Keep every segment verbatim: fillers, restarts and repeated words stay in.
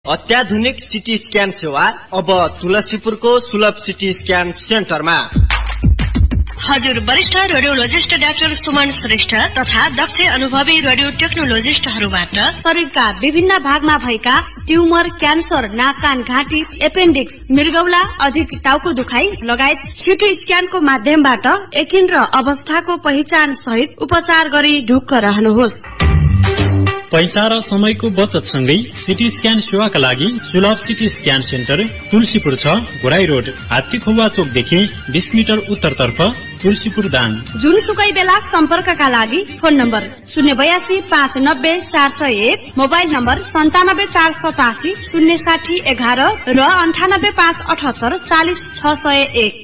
अत्याधुनिक CT scan सेवा अब तुलसीपुरको सुलभ सिटी स्क्यान सेन्टरमा। हजुर वरिष्ठ रेडियोलोजिस्ट डाक्टर सुमन श्रेष्ठ तथा दक्ष अनुभवी रेडियो टेक्नोलोजिस्टहरूबाट शरीरका विभिन्न भागमा भएका ट्युमर, क्यान्सर, नाक कान घाँटी, एपेन्डिक्स, मृगौला, अधिक टाउको दुखाइ लगायत सिटी स्क्यानको माध्यमबाट एकिन र अवस्थाको पहिचान सहित उपचार गरी ढुक्क रहनुहोस्। पैसा र समयको बचत सँगै सिटी स्क्यान सेवाका लागि सुलभ सिटी स्क्यान सेन्टर तुलसीपुर छ, घोराई रोड, हात्ती खुवा चोकदेखि बीस मिटर उत्तरतर्फ, तुलसीपुर दाङ। जुनसुकै बेला सम्पर्कका लागि फोन नम्बर शून्य बयासी पाँच नब्बे चार सय एक, मोबाइल नम्बर सन्तानब्बे चार सतासी शून्य साठी एघार र अन्ठानब्बे पाँच अठहत्तर चालिस छ सय एक।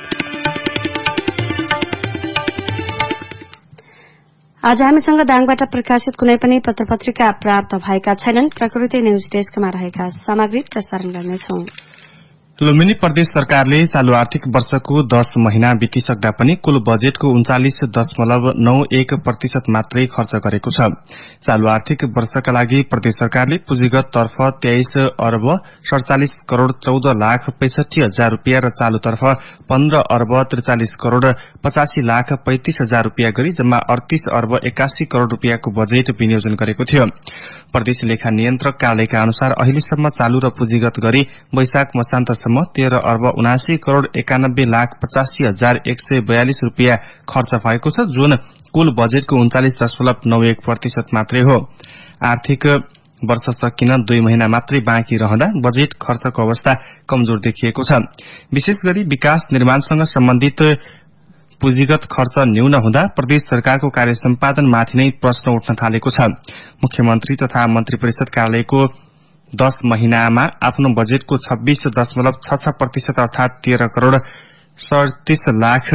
आज हामीसँग दाङबाट प्रकाशित कुनै पनि पत्र पत्रिका प्राप्त भएका छैनन्। प्रकृति न्यूज डेस्कमा रहेका सामग्री प्रसारण गर्नेछौं। लुम्बिनी प्रदेश सरकारले चालू आर्थिक वर्षको दस महिना बितिसक्दा पनि कुल बजेटको उन्चालिस दशमलव नौ एक प्रतिशत मात्रै खर्च गरेको छ। चालू आर्थिक वर्षका लागि प्रदेश सरकारले पुँजीगत तर्फ तेइस अर्ब सड़चालिस करोड़ चौध लाख पैंसठी हजार रूपियाँ र चालूतर्फ पन्ध्र अर्ब त्रिचालिस करोड़ पचासी लाख पैंतिस हजार रूपियाँ गरी जम्मा अड़तीस अर्ब एकासी करोड़ रूपियाँको बजेट विनियोजन गरेको थियो। प्रदेश लेखा नियन्त्रक कार्यालयका अनुसार अहिलेसम्म चालू र पुँजीगत गरी वैशाख मसान्तसम्म तेह्र अर्ब उनासी करोड़ एकानब्बे लाख पचासी हजार एक सय बयालिस रूपियाँ खर्च भएको छ, जुन कुल बजेटको उन्चालिस दशमलव नौ एक प्रतिशत मात्रै हो। आर्थिक वर्ष सकिन दुई महिना मात्रै बाँकी रहँदा बजेट खर्चको अवस्था कमजोर देखिएको छ। विशेष गरी विकास निर्माणसँग सम्बन्धित पुँजीगत खर्च न्यून हुँदा प्रदेश सरकारको कार्य सम्पादनमाथि नै प्रश्न उठ्न थालेको छ। मुख्यमन्त्री तथा मन्त्री परिषद कार्यालयको दस महिनामा आफ्नो बजेटको छब्बीस दशमलव छ छ प्रतिशत अर्थात तेह्र करोड़ सड़तीस लाख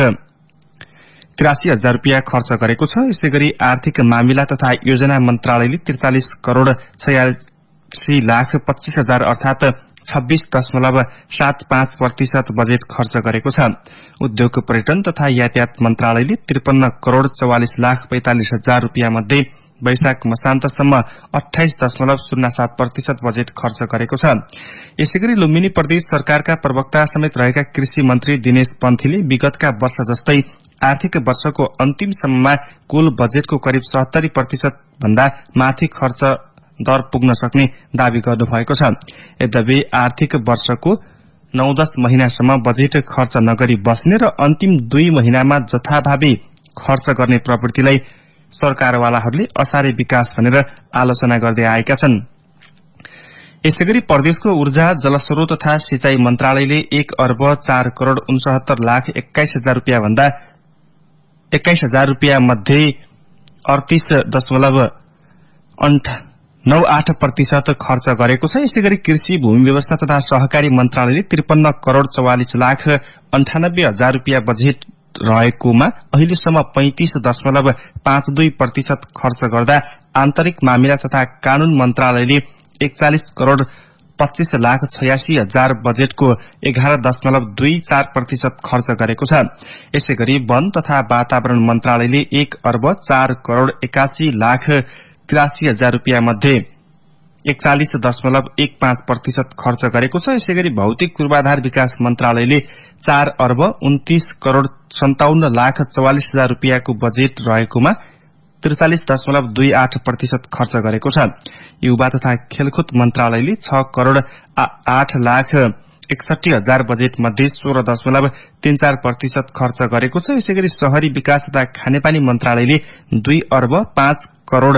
तिरासी हजार रूपियाँ खर्च गरेको छ। यसै गरी आर्थिक मामिला तथा योजना मन्त्रालयले त्रिचालिस करोड़ छयासी लाख पच्चीस हजार अर्थात छब्बीस दशमलव सात पाँच प्रतिशत बजेट खर्च गरेको छ। उद्योग, पर्यटन तथा यातायात मन्त्रालयले त्रिपन्न करोड़ चौवालिस लाख पैंतालिस हजार रूपियाँ मध्ये वैशाख मसान्तसम्म अठाइस दशमलव शून्य सात प्रतिशत बजेट खर्च गरेको छ। यसैगरी लुम्बिनी प्रदेश सरकारका प्रवक्ता समेत रहेका कृषि मन्त्री दिनेश पन्थीले विगतका वर्ष जस्तै आर्थिक वर्षको अन्तिम सम्ममा कुल बजेटको करिब सत्तरी प्रतिशत भन्दा माथि खर्च दर पुग्न सक्ने दावी गर्नुभएको छ। यद्यपि आर्थिक वर्षको नौ दश महिनासम्म बजेट खर्च नगरी बस्ने र अन्तिम दुई महिनामा जथाभावी खर्च गर्ने प्रवृत्तिलाई सरकारवालाहरूले असारे विकास भनेर आलोचना गर्दै आएका छन्। यसैगरी प्रदेशको ऊर्जा, जलस्रोत तथा सिंचाई मन्त्रालयले एक अर्ब चार करोड़ उनसत्तर लाख एक्काइस हजार रूपियाँ भन्दा एक्काइस हजार रूपियाँ मध्ये अड़तीस दशमलव नौ आठ प्रतिशत खर्च गरेको छ। यसैगरी कृषि, भूमि व्यवस्था तथा सहकारी मन्त्रालयले त्रिपन्न करोड़ चौवालिस लाख अन्ठानब्बे हजार रूपियाँ बजेट रहेकोमा अहिलेसम्म पैंतीस दशमलव पाँच दुई प्रतिशत खर्च गर्दा आन्तरिक मामिला तथा कानून मन्त्रालयले एकचालिस करोड़ पच्चीस लाख छयासी हजार बजेटको एघार दशमलव दुई चार प्रतिशत खर्च गरेको छ। यसै गरी वन तथा वातावरण मन्त्रालयले एक अर्ब चार करोड़ एकासी लाख तिरासी हजार रूपियाँ मध्ये एकचालिस दशमलव एक पाँच प्रतिशत खर्च गरेको छ। यसै गरी भौतिक पूर्वाधार विकास मन्त्रालयले चार अर्ब उन्तीस करोड़ सन्ताउन्न लाख चौवालिस हजार रूपियाँको बजेट रहेकोमा त्रिचालिस दशमलव दुई आठ प्रतिशत खर्च गरेको छ। युवा तथा खेलकुद मन्त्रालयले छ करोड़ आठ लाख एकसठी हजार बजेट मध्ये सोह्र दशमलव तीन चार प्रतिशत खर्च गरेको छ। यसै गरी शहरी विकास तथा खानेपानी मन्त्रालयले दुई अर्ब पाँच करोड़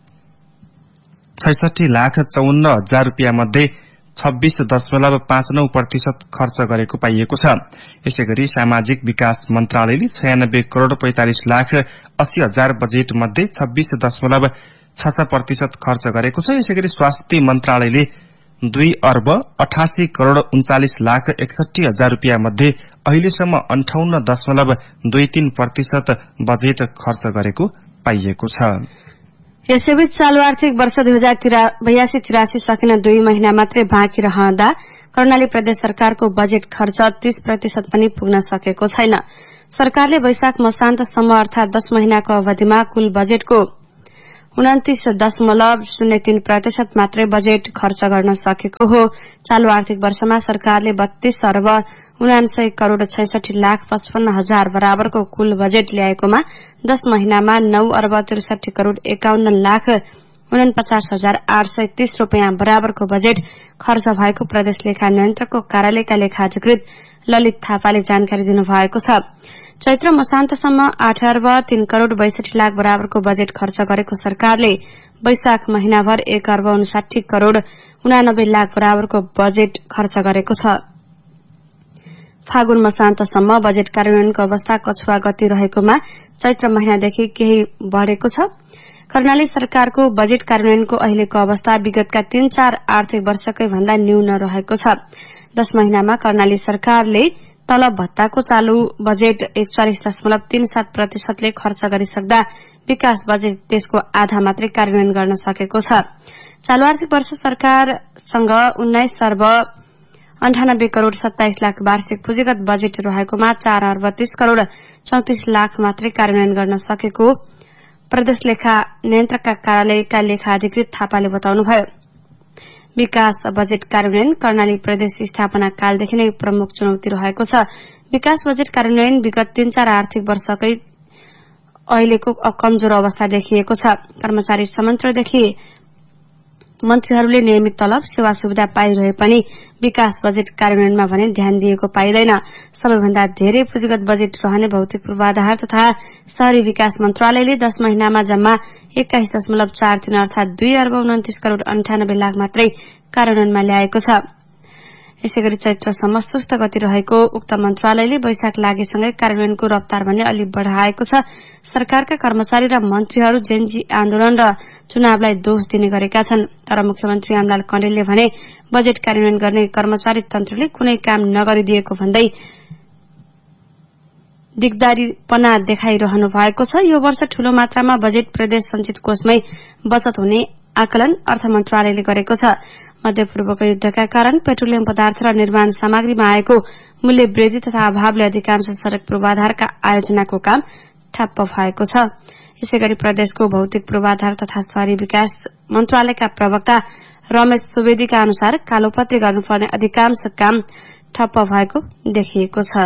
छैसठी लाख चौन्न हजार रूपियाँ मध्ये छब्बीस दशमलव पाँच नौ प्रतिशत खर्च गरेको पाइएको छ। यसै गरी सामाजिक विकास मन्त्रालयले छयानब्बे करोड़ पैंतालिस लाख अस्सी हजार बजेट मध्ये छब्बीस दशमलव छ छ प्रतिशत खर्च गरेको छ। यसै गरी स्वास्थ्य मन्त्रालयले दुई अर्ब अठासी करोड़ उन्चालिस लाख एकसठी हजार रूपियाँ मध्ये अहिलेसम्म अन्ठाउन्न दशमलव दुई तीन प्रतिशत बजेट खर्च गरेको पाइएको छ। यसैबीच चालू आर्थिक वर्ष दुई हजार बयासी तिरासी सकिन दुई महिना मात्रै बाँकी रहँदा कर्णाली प्रदेश सरकारको बजेट खर्च तीस प्रतिशत पनि पुग्न सकेको छैन। सरकारले वैशाख मसान्तसम्म अर्थात दस महिनाको अवधिमा कुल बजेटको उन्तिस दशमलव शून्य तीन प्रतिशत मात्रै बजेट खर्च गर्न सकेको हो। चालू आर्थिक वर्षमा सरकारले बत्तीस अर्ब उनासय करोड़ छैसठी लाख पचपन्न हजार बराबरको कुल बजेट ल्याएकोमा दश महिनामा नौ अर्ब त्रिसठी करोड़ एकाउन्न लाख उनपचास हजार आठ सय तीस रूपियाँ बराबरको बजेट खर्च भएको प्रदेश लेखा नियन्त्रकको कार्यालयका लेखा अधिकृत ललित थापाले जानकारी दिनुभएको छ। चैत्र मसान्तसम्म आठ अर्ब तीन करोड़ बैसठी लाख बराबरको बजेट खर्च गरेको सरकारले वैशाख महिनाभर एक अर्ब उनसाठी करोड़ उनानब्बे लाख बराबरको बजेट खर्च गरेको छ। फागुन मसान्तसम्म बजेट कार्यान्वयनको अवस्था कछुवा गति रहेकोमा चैत्र महिनादेखि केही बढ़ेको छ। कर्णाली सरकारको बजेट कार्यान्वयनको अहिलेको अवस्था विगतका तीन चार आर्थिक वर्षकै भन्दा न्यून रहेको छ। दश महिनामा कर्णाली सरकारले तलब भत्ताको चालू बजेट एकचालिस दशमलव तीन सात प्रतिशतले खर्च गरिसक्दा विकास बजेट त्यसको आधा मात्रै कार्यान्वयन गर्न सकेको छ। चालू आर्थिक वर्ष सरकारसँग उन्नाइस अर्ब अन्ठानब्बे करोड़ सत्ताइस लाख वार्षिक पुँजीगत बजेट रहेकोमा चार अर्ब तीस करोड़ चौतिस लाख मात्रै कार्यान्वयन गर्न सकेको प्रदेश लेखा नियन्त्रकका कार्यालयका लेखा अधिकृत थापाले बताउनुभयो। विकास बजेट कार्यान्वयन कर्णाली प्रदेश स्थापना कालदेखि नै प्रमुख चुनौती रहेको छ। विकास बजेट कार्यान्वयन विगत तीन चार आर्थिक वर्षकै अहिलेको कमजोर अवस्था देखिएको छ। कर्मचारी संयन्त्रदेखि मन्त्रीहरूले नियमित तलब सेवा सुविधा पाइरहे पनि विकास बजेट कार्यान्वयनमा भने ध्यान दिएको पाइँदैन। सबैभन्दा धेरै पुँजीगत बजेट रहने भौतिक पूर्वाधार तथा शहरी विकास मन्त्रालयले दश महिनामा जम्मा एक्काइस दशमलव चार तीन अर्थात दुई अर्ब उन्तिस करोड़ अन्ठानब्बे लाख मात्रै कार्यान्वयनमा ल्याएको छ। यसैगरी चैत्रसम्म सुस्त गति रहेको उक्त मन्त्रालयले वैशाख लागेसँगै कार्यान्वयनको रफ्तार भने अलि बढ़ाएको छ। सरकारका कर्मचारी र मन्त्रीहरू जेनजी आन्दोलन र चुनावलाई दोष दिने गरेका छन्। तर मुख्यमन्त्री रामलाल कँडेलले भने बजेट कार्यान्वयन गर्ने कर्मचारी तन्त्रले कुनै काम नगरिदिएको भन्दै दिगदारीपना देखाइरहनु भएको छ। यो वर्ष ठूलो मात्रामा बजेट प्रदेश सञ्चित कोषमै बचत हुने आकलन अर्थ मन्त्रालयले गरेको छ। मध्यपूर्वको युद्धका कारण पेट्रोलियम पदार्थ र निर्माण सामग्रीमा आएको मूल्य वृद्धि तथा अभावले अधिकांश सड़क पूर्वाधारका आयोजनाको काम ठप्प भएको छ। यसैगरी प्रदेशको भौतिक पूर्वाधार तथा शहरी विकास मन्त्रालयका प्रवक्ता रमेश सुवेदीका अनुसार कालोपत्री गर्नुपर्ने अधिकांश काम ठप्प भएको देखिएको छ।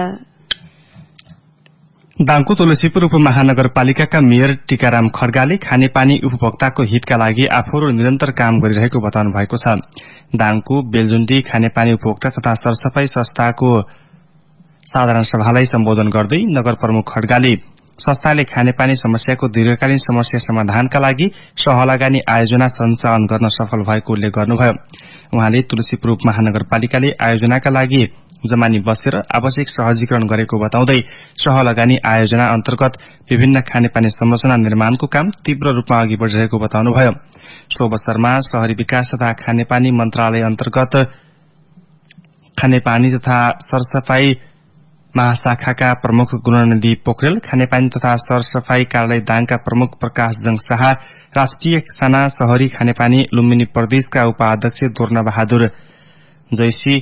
दाङको तुलसीपुर उपमहानगरपालिकाका मेयर टीकाराम खड्गाले खानेपानी उपभोक्ताको हितका लागि आफूहरू निरन्तर काम गरिरहेको बताउनु भएको छ। दाङको बेलजुण्डी खानेपानी उपभोक्ता तथा सरसफाई संस्थाको साधारण सभालाई सम्बोधन गर्दै नगर प्रमुख खड्गाले संस्थाले खानेपानी समस्याको दीर्घकालीन समस्या समाधानका लागि सहलगानी आयोजना सञ्चालन गर्न सफल भएको उल्लेख गर्नुभयो। उहाँले तुलसीपुर उपमहानगरपालिकाले आयोजनाका लागि जमानी बसेर आवश्यक सहजीकरण गरेको बताउँदै सहलगानी आयोजना अन्तर्गत विभिन्न खानेपानी संरचना निर्माणको काम तीव्र रूपमा अघि बढ़िरहेको बताउनुभयो। सो अवसरमा शहरी विकास तथा खानेपानी मन्त्रालय अन्तर्गत खानेपानी तथा सरसफाई महाशाखाका प्रमुख गुणनदी पोखरेल, खानेपानी तथा सरसफाई कार्यालय दाङका प्रमुख प्रकाश जङ शाह, राष्ट्रिय खाना शहरी खानेपानी लुम्बिनी प्रदेशका उपाध्यक्ष दोर्ना बहादुर जैसी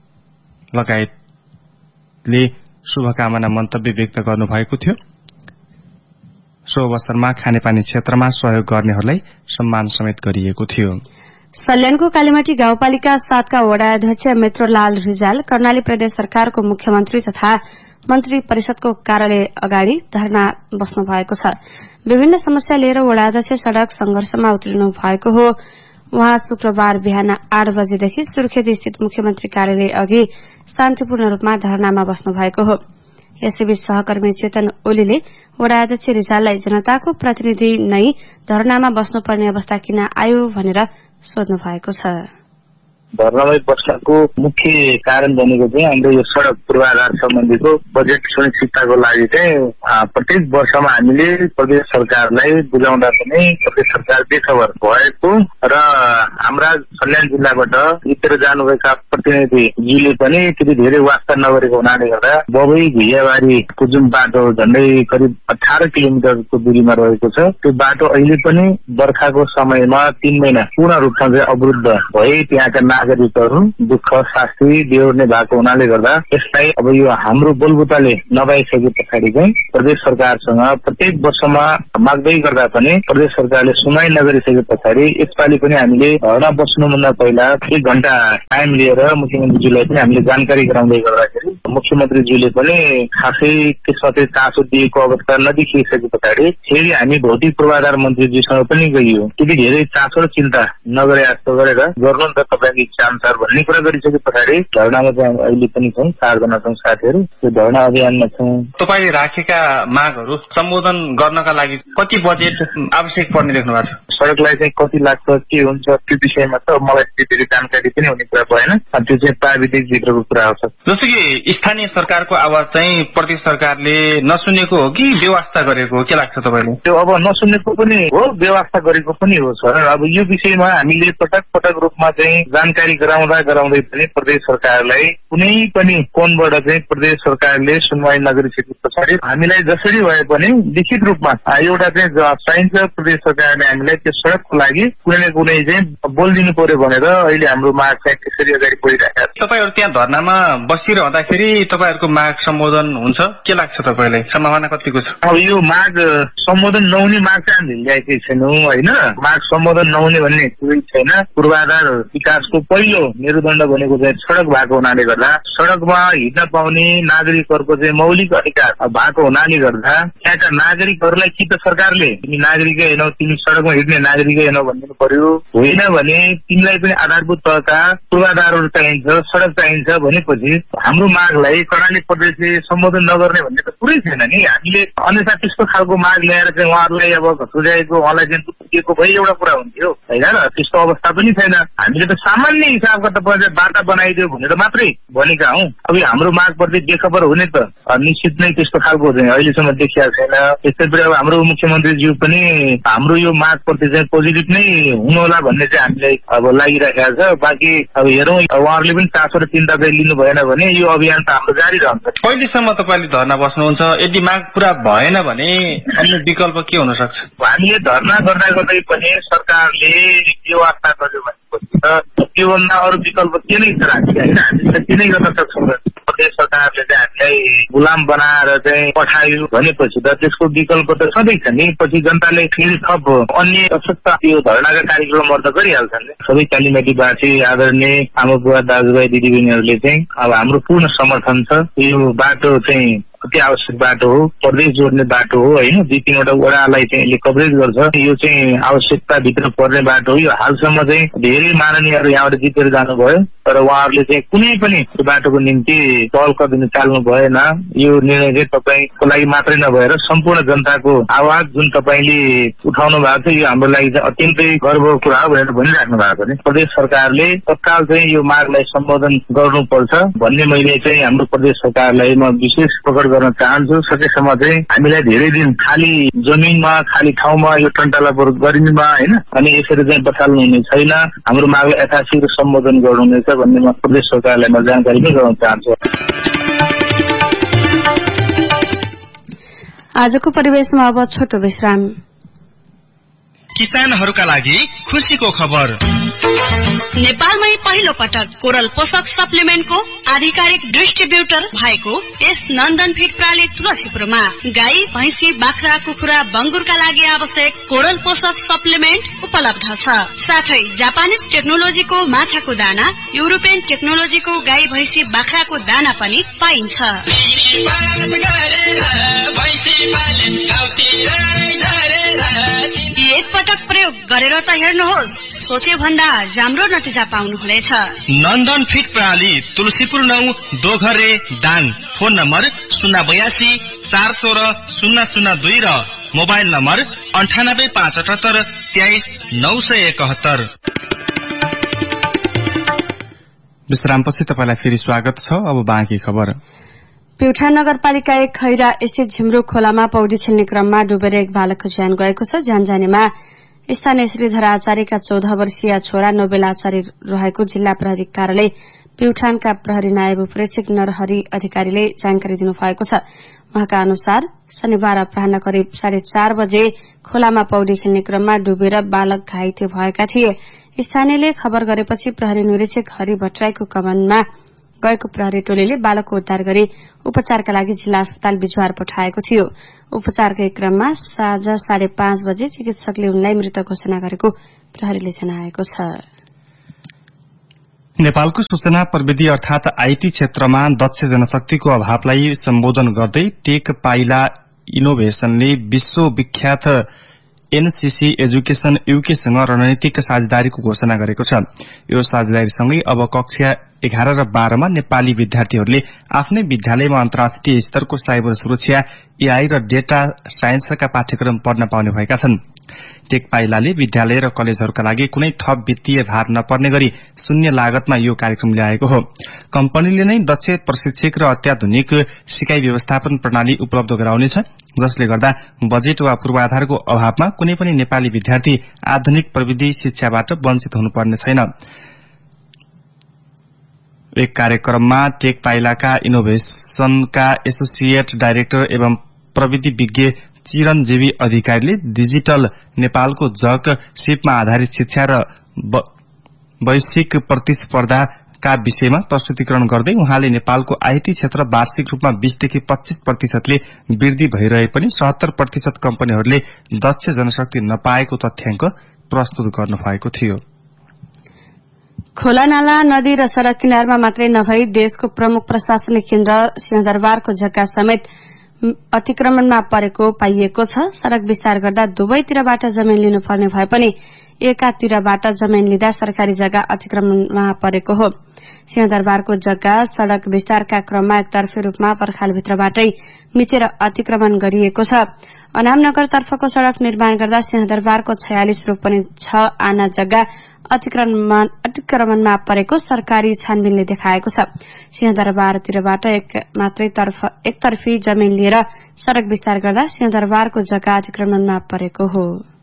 लगायतले शुभकामना मन्तव्य व्यक्त गर्नुभएको थियो। सो अवसरमा खानेपानी क्षेत्रमा सहयोग गर्नेहरूलाई सम्मान समेत गरिएको थियो। सल्यानको कालीमाटी गाउँपालिका सातका वडा अध्यक्ष मित्रलाल रिजाल कर्णाली प्रदेश सरकारको मुख्यमन्त्री तथा मन्त्री परिषदको कार्यालय अगाडि धरना बस्नु भएको छ। विभिन्न समस्या लिएर वडा अध्यक्ष सड़क संघर्षमा उत्रिनु भएको हो। उहाँ शुक्रबार बिहान आठ बजेदेखि सुर्खेत स्थित मुख्यमन्त्री कार्यालय अघि शान्तिपूर्ण रूपमा धरनामा बस्नु भएको हो। यसैबीच सहकर्मी चेतन ओलीले वडा अध्यक्ष रिजाललाई जनताको प्रतिनिधि नै धरनामा बस्नुपर्ने अवस्था किन आयो भनेर सोध्नु भएको छ। धरनामा बस्नको मुख्य कारण भनेको चाहिँ हाम्रो यो सड़क पूर्वाधार सम्बन्धीको बजेट सुनिश्चितताको लागि चाहिँ प्रत्येक वर्षमा हामीले प्रदेश सरकारलाई बुझाउँदा पनि प्रदेश सरकार बेखबर भएको र हाम्रा सल्यान जिल्लाबाट इतर जानुभएका प्रतिनिधिजीले पनि त्यति धेरै वास्ता नगरेको हुनाले गर्दा बबई भियाबारीको जुन बाटो झण्डै करिब अठार किलोमिटरको दूरीमा रहेको छ, त्यो बाटो अहिले पनि बर्खाको समयमा तीन महिना पूर्ण रूपमा चाहिँ अवरुद्ध भए त्यहाँका नागरिकहरू दुःख शास्ति बेहोर्ने भएको हुनाले गर्दा यसलाई अब यो हाम्रो बोलबुताले नभइसके पछाडि चाहिँ प्रदेश सरकारसँग प्रत्येक वर्षमा माग्दै गर्दा पनि प्रदेश सरकारले सुनाइ नगरिसके पछाडि यसपालि पनि हामीले धरना बस्नुभन्दा पहिला एक घण्टा टाइम लिएर मुख्यमन्त्रीज्यूलाई पनि हामीले जानकारी गराउँदै गर्दाखेरि मुख्यमन्त्रीज्यूले पनि खासै त्यसमा चाहिँ चासो दिएको अवस्था नदेखिसके पछाडि फेरि हामी भौतिक पूर्वाधार मन्त्रीज्यूसँग पनि गइयो त्यति धेरै चासो र चिन्ता नगरे जस्तो गरेर गर्नु नि त तपाईँको इच्छा अनुसार भन्ने कुरा गरिसके पछाडि धरनामा चाहिँ अहिले पनि छौँ चारजना छौँ साथीहरू त्यो धरना अभियानमा छौँ। तपाईँले राखेका मागहरू सम्बोधन गर्नका लागि कति बजेट आवश्यक पर्ने देख्नु भएको छ? सडकलाई चाहिँ कति लाग्छ के हुन्छ त्यो विषयमा त मलाई त्यति धेरै जानकारी पनि हुने कुरा भएन, त्यो चाहिँ प्राविधिक भित्रको कुरा आउँछ। जस्तो कि स्थानीय सरकारको आवाज चाहिँ प्रदेश सरकारले नसुनेको हो कि व्यवस्था गरेको हो, के लाग्छ तपाईँले? त्यो अब नसुनेको पनि हो व्यवस्था गरेको पनि हो सर। अब यो विषयमा हामीले पटक पटक रूपमा चाहिँ जानकारी गराउँदा गराउँदै पनि प्रदेश सरकारलाई कुनै पनि कोणबाट चाहिँ प्रदेश सरकारले सुनवाई नगरिसके पछाडि हामीलाई जसरी भए पनि लिखित रूपमा एउटा चाहिँ चाहिन्छ प्रदेश सरकारले हामीलाई त्यो सडकको लागि कुनै न कुनै चाहिँ बोलिदिनु पर्यो भनेर अहिले हाम्रो माग चाहिँ त्यसरी अगाडि बढिरहेका छ। तपाईँहरू त्यहाँ धरनामा बसिरहँदाखेरि तपाईँहरूको माग सम्बोधन हुन्छ, के लाग्छ तपाईँलाई? सम्भावना कतिको छ? अब यो माग सम्बोधन नहुने माग चाहिँ हामीले ल्याएकै छैनौँ होइन। माग सम्बोधन नहुने भन्ने कुरै छैन। पूर्वाधार विकासको पहिलो मेरुदण्ड भनेको चाहिँ सडक भएको हुनाले गर्दा सडकमा हिँड्न पाउने नागरिकहरूको चाहिँ मौलिक अधिकार भएको हुनाले गर्दा त्यहाँका नागरिकहरूलाई कि त सरकारले तिमी नागरिकै हेनौ, तिमी सडकमा हिँड्ने नागरिकै हेनौ भनिदिनु पर्यो, होइन भने तिमीलाई पनि आधारभूत तहका पूर्वाधारहरू चाहिन्छ, सडक चाहिन्छ भनेपछि हाम्रो मागलाई कर्णाली प्रदेशले सम्बोधन नगर्ने भन्ने त कुरै छैन नि। हामीले अन्यथा त्यस्तो खालको माग ल्याएर चाहिँ उहाँहरूलाई अब सुझाएको उहाँलाई चाहिँ दिएको भए एउटा कुरा हुन्थ्यो होइन र, त्यस्तो अवस्था पनि छैन। हामीले त सामान्य हिसाबको तपाईँ बाटा बनाइदियो भनेर मात्रै भनेका हौ। अब हाम्रो मागप्रति बेखबर हुने त निश्चित नै त्यस्तो खालको चाहिँ अहिलेसम्म देखिएको छैन। त्यसै पनि अब हाम्रो मुख्यमन्त्रीज्यू पनि हाम्रो यो मागप्रति चाहिँ पोजिटिभ नै हुनुहोला भन्ने चाहिँ हामीलाई अब लागिरहेको छ। बाँकी अब हेरौँ उहाँहरूले पनि चासो र चिन्ता चाहिँ लिनु भएन भने यो अभियान त हाम्रो जारी रहन्छ। कहिलेसम्म तपाईँले धरना बस्नुहुन्छ? यदि माग पुरा भएन भने अन्य विकल्प के हुन सक्छ? हामीले धरना गर्दा गर्दै पनि सरकारले व्यवस्था गर्यो भनेपछि त त्योभन्दा अरू विकल्प के नै छ होइन। हामी त के नै गर्न सक्छौँ। प्रदेश सरकारले चाहिँ हामीलाई गुलाम बनाएर चाहिँ पठायो भनेपछि त त्यसको विकल्प त सधैँ छ नि। पछि जनताले फेरि थप अन्य आवश्यकता यो धरनाका कार्यक्रमहरू त गरिहाल्छन्। सबै कालीमाटीवासी आदरणीय आमा बुवा दाजुभाइ दिदीबहिनीहरूले चाहिँ अब हाम्रो पूर्ण समर्थन छ। यो बाटो चाहिँ अति आवश्यक बाटो हो, प्रदेश जोड्ने बाटो हो होइन। दुई तिनवटा वडालाई चाहिँ यसले कभरेज गर्छ। यो चाहिँ आवश्यकताभित्र पर्ने बाटो हो। यो हालसम्म चाहिँ धेरै माननीयहरू यहाँबाट जितेर जानुभयो, तर उहाँहरूले चाहिँ कुनै पनि त्यो बाटोको निम्ति पहल कदमी चाल्नु भएन। यो निर्णय चाहिँ तपाईँको लागि मात्रै नभएर सम्पूर्ण जनताको आवाज जुन तपाईँले उठाउनु भएको छ यो हाम्रो लागि चाहिँ अत्यन्तै गर्वको कुरा हो भनेर भनिराख्नु भएको छ। प्रदेश सरकारले तत्काल चाहिँ यो मागलाई सम्बोधन गर्नुपर्छ भन्ने मैले चाहिँ हाम्रो प्रदेश सरकारलाई म विशेष प्रकट गर्न चाहन्छु। सकेसम्म चाहिँ हामीलाई धेरै दिन खाली जमिनमा खाली ठाउँमा यो टन्टालापुर गरिनेमा होइन अनि यसरी चाहिँ बचाल्नु हुने छैन। हाम्रो मागलाई यथाशीघ्र सम्बोधन गर्नुहुनेछ भन्ने म प्रदेश सरकारलाई म जानकारी नै गराउन चाहन्छु। आजको परिवेशमा अब छोटो विश्राम। किसानहरूका लागि खुसीको खबर। नेपालमै पहिलो पटक कोरल पोषक सप्लिमेन्टको आधिकारिक डिस्ट्रिब्युटर भएको यस नन्दन फिड प्राली तुलसीपुरमा गाई भैँसी बाख्रा कुखुरा बङ्गुरका लागि आवश्यक कोरल पोषक सप्लिमेन्ट उपलब्ध छ। साथै जापानिज टेक्नोलोजीको माछाको दाना, युरोपियन टेक्नोलोजीको गाई भैँसी बाख्राको दाना पनि पाइन्छ। एक पटक प्रयोग गरेर त हेर्नुहोस्, सोचे भन्दा राम्रो नतिजा पाउनुहुनेछ। नन्दन फिड प्रणाली तुलसीपुर नौ दोघरे दाङ। फोन नम्बर शून्य बयासी चार सोह्र शून्य शून्य दुई र मोबाइल नम्बर अन्ठानब्बे पाँच अठहत्तर तेइस नौ सय एकहत्तर। विश्रामपछि तपाईँलाई फेरि स्वागत छ। अब बाँकी खबर। प्युठान नगरपालिका एक खैरा स्थित झिमरू खोलामा पौडी खेल्ने क्रममा डुबेर एक बालकको ज्यान गएको छ। ज्यान जानेमा स्थानीय श्रीधर आचार्यका चौध वर्षीय छोरा नोबेल आचार्य रहेको जिल्ला प्रहरी कार्यालय प्युठानका प्रहरी नायब उपरीक्षक नरहरि अधिकारीले जानकारी दिनुभएको छ। उहाँका अनुसार शनिबार अपराह्न करिब साढे चार बजे खोलामा पौडी खेल्ने क्रममा डुबेर बालक घाइते भएका थिए। स्थानीयले खबर गरेपछि प्रहरी निरीक्षक हरि भट्टराईको कमानमा गएको प्रहरी टोलीले बालकको उद्धार गरी उपचारका लागि जिल्ला अस्पताल बिजुवार पठाएको थियो। उपचारकै क्रममा साँझ साढे पाँच बजे चिकित्सकले उनलाई मृत घोषणा गरेको प्रहरीले जनाएको छ। नेपालको सूचना प्रविधि अर्थात आईटी क्षेत्रमा दक्ष जनशक्तिको अभावलाई सम्बोधन गर्दै टेक पाइला इनोभेशनले विश्वविख्यात एनसीसी एजुकेशन यूकेसँग रणनीतिक साझेदारीको घोषणा गरेको छ। यो साझेदारीसँगै अब कक्षा एघार र बाह्रमा नेपाली विद्यार्थीहरूले आफ्नै विद्यालयमा अन्तर्राष्ट्रिय स्तरको साइबर सुरक्षा, एआई र डेटा साइन्सका पाठ्यक्रम पढ्न पाउने भएका छन्। टेक पाइलाले विद्यालय र कलेजहरूका लागि कुनै थप वित्तीय भार नपर्ने गरी शून्य लागतमा यो कार्यक्रम ल्याएको हो। कम्पनीले नै दक्ष प्रशिक्षक र अत्याधुनिक सिकाइ व्यवस्थापन प्रणाली उपलब्ध गराउनेछ, जसले गर्दा बजेट वा पूर्वाधारको अभावमा कुनै पनि नेपाली विद्यार्थी आधुनिक प्रविधि शिक्षाबाट वञ्चित हुनुपर्ने छैन। एक कार्यक्रममा टेक पाइलाका इनोभेशनका एसोसिएट डाइरेक्टर एवं प्रविधि विज्ञ चिरञ्जीवी अधिकारीले डिजिटल नेपालको जग सिपमा आधारित शिक्षा र वैश्विक प्रतिस्पर्धाका विषयमा प्रस्तुतिकरण गर्दै उहाँले नेपालको आईटी क्षेत्र वार्षिक रूपमा बीसदेखि पच्चीस प्रतिशतले वृद्धि भइरहे पनि सत्तर प्रतिशत कम्पनीहरूले दक्ष जनशक्ति नपाएको तथ्याङ्क प्रस्तुत गर्नुभएको थियो। खोला नाला, नदी र सड़क किनारमा मात्रै नभई देशको प्रमुख प्रशासनिक केन्द्र सिंहदरबारको जग्गा समेत अतिक्रमणमा परेको पाइएको छ। सड़क विस्तार गर्दा दुवैतिरबाट जमिन लिनुपर्ने भए पनि एकातिरबाट जमिन लिँदा सरकारी जग्गा अतिक्रमणमा परेको हो। सिंहदरबारको जग्गा सड़क विस्तारका क्रममा एकतर्फी रूपमा पर्खालभित्रबाटै मिचेर अतिक्रमण गरिएको छ। अनामनगरतर्फको सड़क निर्माण गर्दा सिंहदरबारको छयालिस रोपनी छ आना जग्गा अतिक्रमण अतिक्रमणमा परेको सरकारी छानबिनले देखाएको छ। सिंहदरबारतिरबाट एक मात्रै तर्फ एकतर्फी जमिन लिएर सड़क विस्तार गर्दा सिंहदरबारको जग्गा अतिक्रमणमा परेको हो।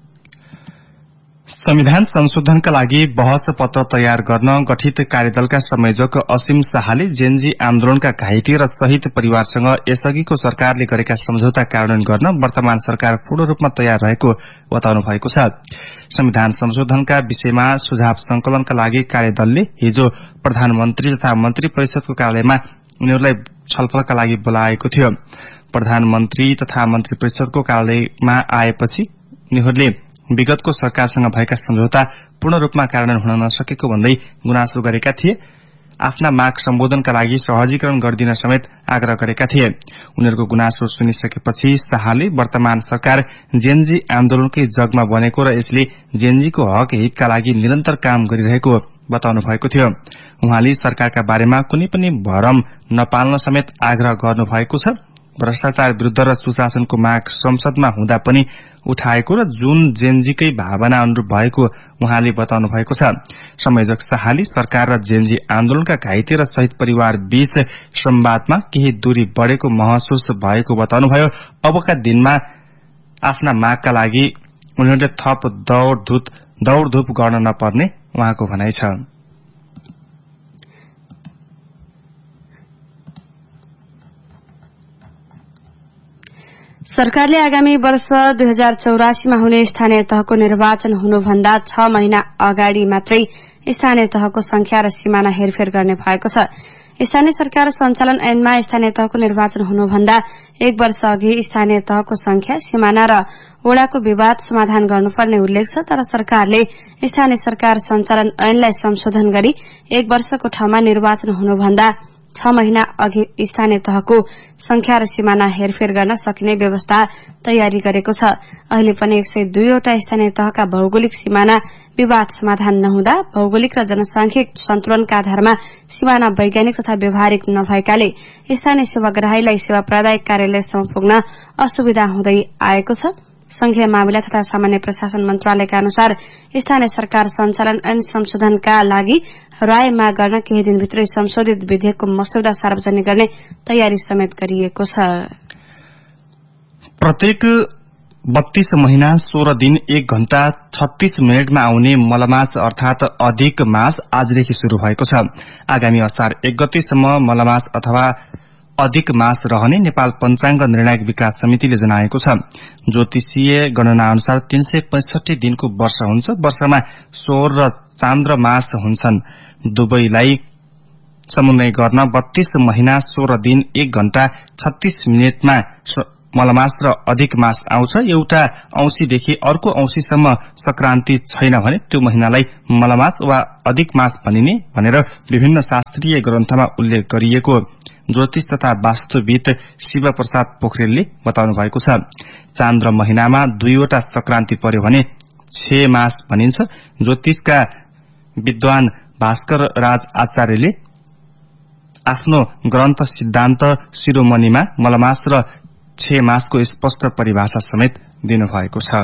संविधान संशोधनका लागि बहस पत्र तयार गर्न गठित कार्यदलका संयोजक असीम शाहले जेनजी आन्दोलनका घाइते र शहीद परिवारसँग यसअघिको सरकारले गरेका सम्झौता कार्यान्वयन गर्न वर्तमान सरकार पूर्ण रूपमा तयार रहेको बताउनु भएको छ। संविधान संशोधनका विषयमा सुझाव संकलनका लागि कार्यदलले हिजो प्रधानमन्त्री तथा मन्त्री परिषदको कार्यालयमा उनीहरूलाई छलफलका लागि बोलाएको थियो। प्रधानमन्त्री तथा मन्त्री परिषदको कार्यालयमा आएपछि उनीहरूले विगतको सरकारसँग भएका सम्झौता पूर्ण रूपमा कार्यान्वयन हुन नसकेको भन्दै गुनासो गरेका थिए। आफ्ना माग सम्बोधनका लागि सहजीकरण गरिदिन समेत आग्रह गरेका थिए। उनीहरूको गुनासो सुनिसकेपछि शाहले वर्तमान सरकार जेनजी आन्दोलनकै जगमा बनेको र यसले जेनजीको हक हितका लागि निरन्तर काम गरिरहेको बताउनु भएको थियो। उहाँले सरकारका बारेमा कुनै पनि भरम नपाल्न समेत आग्रह गर्नु भएको छ। भ्रष्टाचार विरूद्ध र सुशासनको माग संसदमा हुँदा पनि उठाएको र जुन जेनजीकै भावना अनुरूप भएको उहाँले बताउनु भएको छ। संयोजक शाहले सरकार र जेनजी आन्दोलनका घाइते र शहीद परिवार बीच संवादमा केही दूरी बढेको महसुस भएको बताउनुभयो। अबका दिनमा आफ्ना मागका लागि उनीहरूले थप दौडधुप दौडधुप गर्न नपर्ने उहाँको भनाइ छ। सरकारले आगामी वर्ष दुई हजार चौरासीमा हुने स्थानीय तहको निर्वाचन हुनुभन्दा छ महिना अगाडि मात्रै स्थानीय तहको संख्या र सिमाना हेरफेर गर्ने भएको छ। स्थानीय सरकार सञ्चालन ऐनमा स्थानीय तहको निर्वाचन हुनुभन्दा एक वर्ष अघि स्थानीय तहको संख्या, सिमाना र वडाको विवाद समाधान गर्नुपर्ने उल्लेख छ। तर सरकारले स्थानीय सरकार सञ्चालन ऐनलाई संशोधन गरी एक वर्षको ठाउँमा निर्वाचन हुनुभन्दा छ महिना अघि स्थानीय तहको संख्या र सिमाना हेरफेर गर्न सकिने व्यवस्था तयारी गरेको छ। अहिले पनि एक सय दुईवटा स्थानीय तहका भौगोलिक सिमाना विवाद समाधान नहुँदा भौगोलिक र जनसांख्यिक सन्तुलनका आधारमा सिमाना वैज्ञानिक तथा व्यवहारिक नभएकाले स्थानीय सेवाग्राहीलाई सेवा प्रदायक कार्यालयसम्म पुग्न असुविधा हुँदै आएको छ। संघीय मामिला तथा सामान्य प्रशासन मन्त्रालयका अनुसार स्थानीय सरकार सञ्चालन ऐन संशोधनका लागि राय माग गर्न केही दिनभित्रै संशोधित विधेयकको मस्यौदा सार्वजनिक गर्ने तयारी समेत गरिएको छ। प्रत्येक बत्तीस महिना सोह्र दिन एक घण्टा छत्तीस मिनटमा आउने मलमास अर्थात अधिक मास आजदेखि शुरू भएको छ। आगामी असार एक गतेसम्म मलमास अथवा अधिक मास रहने नेपाल पञ्चाङ्ग निर्णायक विकास समितिले जनाएको छ। ज्योतिषीय गणना अनुसार तीन सय पैंसठी दिनको वर्ष हुन्छ। वर्षमा सौर र चान्द्र मास हुन्छन्। दुवैलाई समन्वय गर्न बत्तीस महिना सोह्र दिन एक घण्टा छत्तीस मिनटमा मलमास र अधिक मास आउँछ। एउटा औंसीदेखि अर्को औंसीसम्म संक्रान्ति छैन भने त्यो महिनालाई मलमास वा अधिक मास भनिने भनेर विभिन्न शास्त्रीय ग्रन्थमा उल्लेख गरिएको ज्योतिष तथा वास्तुविद शिव प्रसाद पोखरेलले बताउनु भएको छ। चान्द्र महिनामा दुईवटा संक्रान्ति पर्यो भने छे मास भनिन्छ। ज्योतिषका विद्वान भास्कर राज आचार्यले आफ्नो ग्रन्थ सिद्धान्त शिरोमणिमा मलमास र छे मासको स्पष्ट परिभाषा समेत दिनुभएको छ।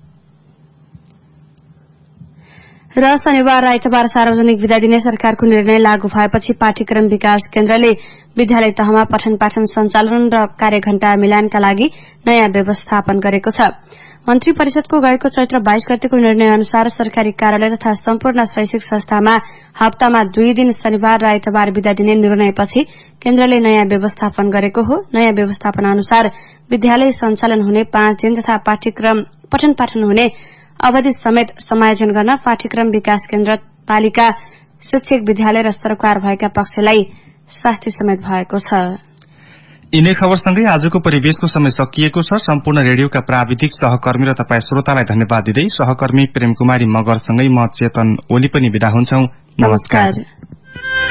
र शनिबार र आइतबार सार्वजनिक विदा दिने सरकारको निर्णय लागू भएपछि पाठ्यक्रम विकास केन्द्रले विद्यालय तहमा पठन पाठन सञ्चालन र कार्यघण्टा मिलानका लागि नयाँ व्यवस्थापन गरेको छ। मन्त्री परिषदको गएको चैत्र बाइस गतेको निर्णय अनुसार सरकारी कार्यालय तथा सम्पूर्ण शैक्षिक संस्थामा हप्तामा दुई दिन शनिबार र आइतबार विदा दिने निर्णयपछि केन्द्रले नयाँ व्यवस्थापन गरेको हो। नयाँ व्यवस्थापन अनुसार विद्यालय सञ्चालन हुने पाँच दिन तथा पाठ्यक्रम पठन पाठन हुने अवधि समेत समायोजन गर्न पाठ्यक्रम विकास केन्द्र पालिका शिक्षक विद्यालय र सरकार भएका पक्षलाई शास्ति समेत भएको छ। यिनै खबरसँगै आजको परिवेशको समय सकिएको छ। सम्पूर्ण रेडियोका प्राविधिक सहकर्मी र तपाईँ श्रोतालाई धन्यवाद दिँदै सहकर्मी प्रेम कुमारी मगरसँगै म चेतन ओली पनि विदा हुन्छौं। नमस्कार।